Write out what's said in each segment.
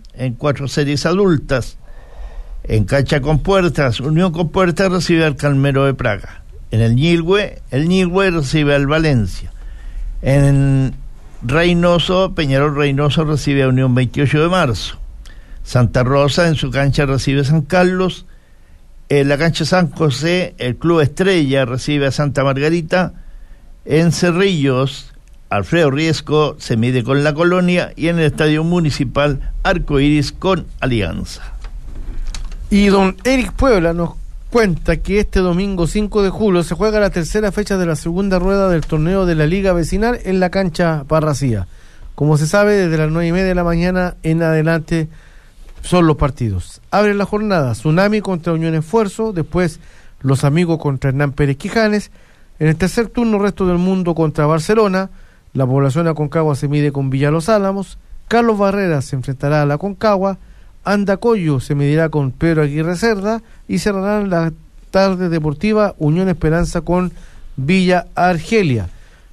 en 4 series adultas. En cancha con puertas, Unión con Puertas recibe al Calmero de Praga. En el Ñilhue recibe al Valencia. En Reynoso, Peñarol Reynoso recibe a Unión 28 de Marzo. Santa Rosa en su cancha recibe a San Carlos. En la cancha San José, el Club Estrella recibe a Santa Margarita. En Cerrillos, Alfredo Riesco se mide con La Colonia. Y en el Estadio Municipal, Arcoíris con Alianza. Y don Eric Puebla nos cuenta que este domingo 5 de julio se juega la tercera fecha de la segunda rueda del torneo de la Liga Vecinal en la cancha Parracía. Como se sabe, desde las 9:30 de la mañana en adelante son los partidos. Abre la jornada Tsunami contra Unión Esfuerzo, después Los Amigos contra Hernán Pérez Quijanes. En el tercer turno, Resto del Mundo contra Barcelona. La Población Aconcagua se mide con Villa Los Álamos. Carlos Barreras se enfrentará a la Aconcagua. Andacollo se medirá con Pedro Aguirre Cerda y cerrarán la tarde deportiva Unión Esperanza con Villa Argelia.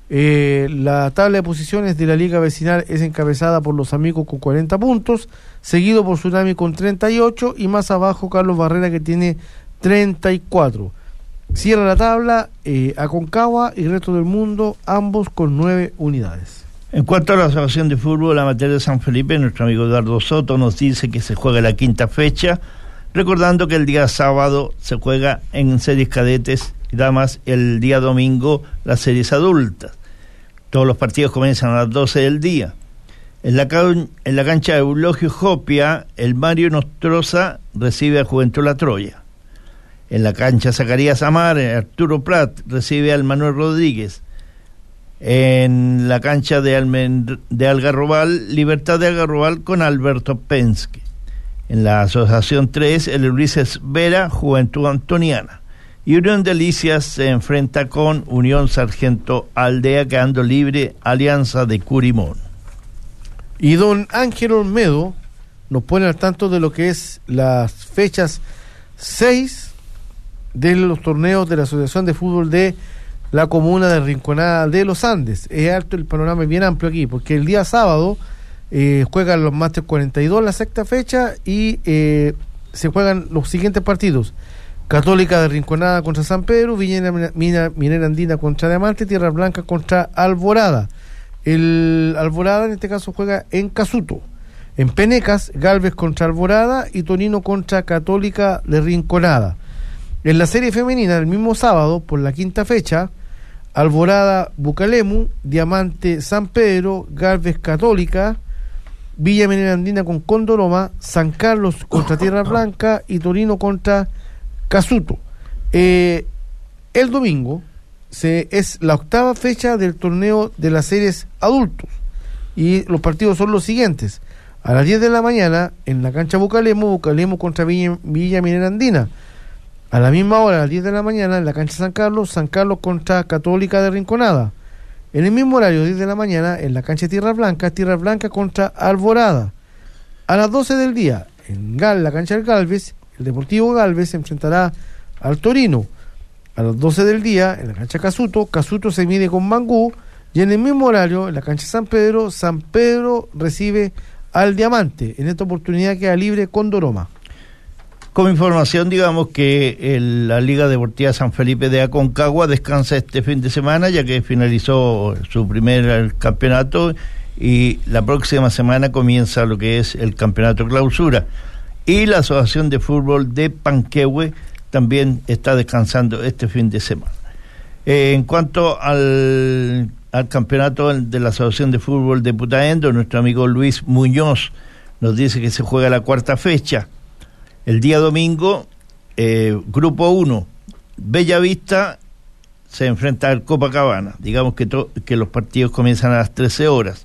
La tabla de posiciones de la Liga Vecinal es encabezada por Los Amigos con 40 puntos, seguido por Tsunami con 38 y más abajo Carlos Barrera que tiene 34. Cierra la tabla Aconcagua y Resto del Mundo, ambos con 9 unidades. En cuanto a la Asociación de Fútbol Amateur de San Felipe, nuestro amigo Eduardo Soto nos dice que se juega la quinta fecha, recordando que el día sábado se juega en series cadetes y damas, el día domingo las series adultas. Todos los partidos comienzan a las 12 del día. En la cancha de Eulogio Jopia, el Mario Nostroza recibe a Juventud La Troya. En la cancha Zacarías Amar, Arturo Prat recibe al Manuel Rodríguez. En la cancha de Algarrobal, Libertad de Algarrobal con Alberto Penske. En la Asociación 3, el Ulises Vera, Juventud Antoniana. Y Unión Delicias se enfrenta con Unión Sargento Aldea, quedando libre Alianza de Curimón. Y don Ángel Olmedo nos pone al tanto de lo que es las fechas 6 de los torneos de la Asociación de Fútbol de la comuna de Rinconada de los Andes. Es alto el panorama, es bien amplio aquí, porque el día sábado juegan los Máster 42 la sexta fecha y se juegan los siguientes partidos: Católica de Rinconada contra San Pedro, Minera Andina contra Diamante, Tierra Blanca contra Alvorada. El Alvorada en este caso juega en Casuto. En Penecas, Galvez contra Alvorada y Tonino contra Católica de Rinconada. En la serie femenina, el mismo sábado, por la quinta fecha, Alvorada Bucalemu, Diamante San Pedro, Galvez Católica, Villa Minera Andina con Condoroma, San Carlos contra Tierra Blanca y Torino contra Casuto. El domingo es la octava fecha del torneo de las series adultos y los partidos son los siguientes: a las 10 de la mañana en la cancha Bucalemu contra Villa Minera Andina. A la misma hora, a las 10 de la mañana, en la cancha San Carlos contra Católica de Rinconada. En el mismo horario, 10 de la mañana, en la cancha Tierra Blanca contra Alvorada. A las 12 del día, en la cancha del Galvez, el Deportivo Galvez se enfrentará al Torino. A las 12 del día, en la cancha Casuto se mide con Mangú. Y en el mismo horario, en la cancha San Pedro recibe al Diamante. En esta oportunidad queda libre Condoroma. Como información, digamos que la Liga Deportiva San Felipe de Aconcagua descansa este fin de semana, ya que finalizó su primer campeonato, y la próxima semana comienza lo que es el campeonato clausura. Y la Asociación de Fútbol de Panquehue también está descansando este fin de semana. En cuanto al campeonato de la Asociación de Fútbol de Putaendo, nuestro amigo Luis Muñoz nos dice que se juega la cuarta fecha. El día domingo, Grupo 1, Bellavista se enfrenta al Copacabana. Digamos que los partidos comienzan a las 13 horas.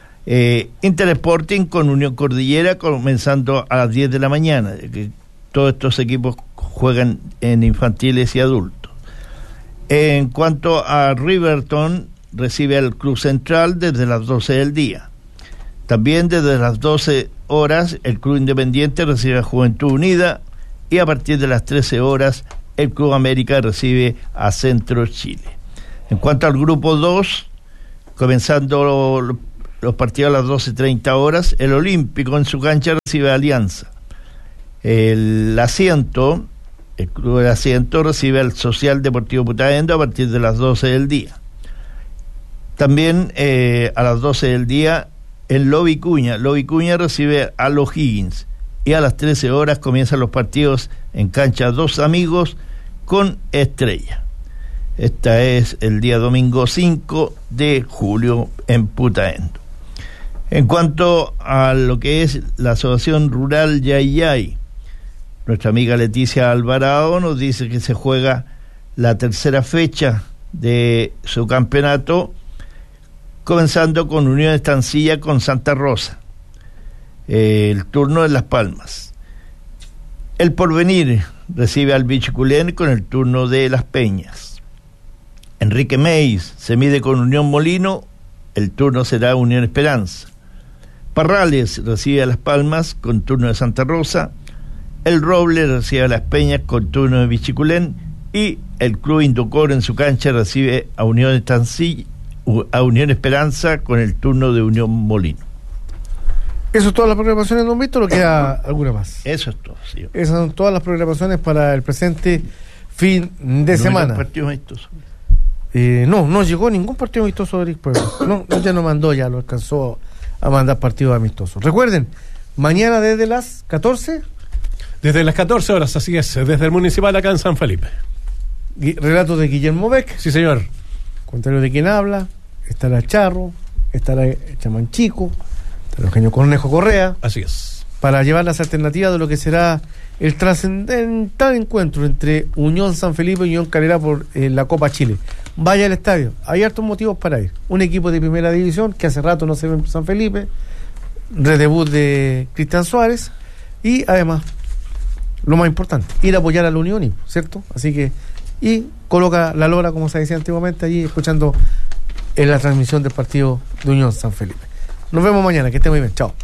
Intersporting con Unión Cordillera comenzando a las 10 de la mañana. Que todos estos equipos juegan en infantiles y adultos. En cuanto a Riverton, recibe al Club Central desde las 12 del día. También desde las 12 horas el Club Independiente recibe a Juventud Unida y a partir de las 13 horas el Club América recibe a Centro Chile. En cuanto al Grupo 2, comenzando los partidos a las 12:30 horas. El Olímpico en su cancha recibe a Alianza. El Club del Asiento recibe al Social Deportivo Putaendo a partir de las 12 del día. También a las 12 del día el Lovicuña recibe a los Higgins, y a las 13 horas comienzan los partidos en cancha Dos Amigos con Estrella. Esta es el día domingo 5 de julio en Putaendo. En cuanto a lo que es la Asociación Rural Yayay, nuestra amiga Leticia Alvarado nos dice que se juega la tercera fecha de su campeonato, comenzando con Unión Estancilla con Santa Rosa. El turno de Las Palmas. El Porvenir recibe al Bichiculén con el turno de Las Peñas. Enrique Meis se mide con Unión Molino, el turno será Unión Esperanza. Parrales recibe a Las Palmas con turno de Santa Rosa. El Roble recibe a Las Peñas con turno de Bichiculén, y el Club Indocor en su cancha recibe a Unión Esperanza con el turno de Unión Molino. ¿Eso es todas las programaciones, don Víctor, o queda alguna más? Eso es todo, sí. Esas son todas las programaciones para el presente fin de semana. ¿Partido amistoso? No llegó ningún partido amistoso de Eric Puebla. No, ya no mandó, ya lo alcanzó a mandar partidos amistosos. Recuerden, mañana desde las 14. Desde las 14 horas, así es, desde el Municipal acá en San Felipe. Relatos de Guillermo Beck. Sí, señor. Contrario de quien habla, estará Charro, estará el Chamán Chico, estará Eugenio Cornejo Correa. Así es. Para llevar las alternativas de lo que será el trascendental encuentro entre Unión San Felipe y Unión Calera por la Copa Chile. Vaya al estadio, hay hartos motivos para ir. Un equipo de primera división que hace rato no se ve en San Felipe, redebut de Cristian Suárez, y además, lo más importante, ir a apoyar a la Unión, ¿cierto? Así que, y coloca la lora, como se decía antiguamente, allí escuchando en la transmisión del partido de Unión San Felipe. Nos vemos mañana, que estén muy bien, chao.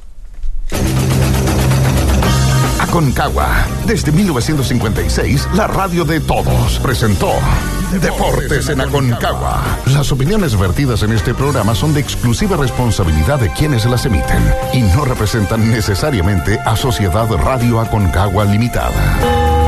Aconcagua, desde 1956, la radio de todos, presentó Deportes en Aconcagua. Las opiniones vertidas en este programa son de exclusiva responsabilidad de quienes las emiten y no representan necesariamente a Sociedad Radio Aconcagua Limitada.